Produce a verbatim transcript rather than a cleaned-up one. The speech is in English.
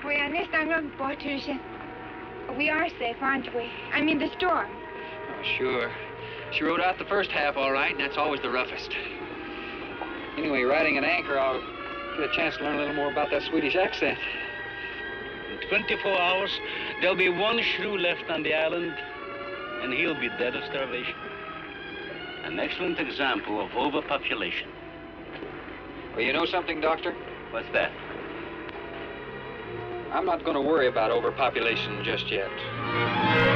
We are next on road, Bortusha. We are safe, aren't we? I mean the storm. Oh, sure. She rode out the first half all right, and that's always the roughest. Anyway, riding at anchor, I'll get a chance to learn a little more about that Swedish accent. In twenty-four hours, there'll be one shrew left on the island, and he'll be dead of starvation. An excellent example of overpopulation. Well, you know something, Doctor? What's that? I'm not going to worry about overpopulation just yet.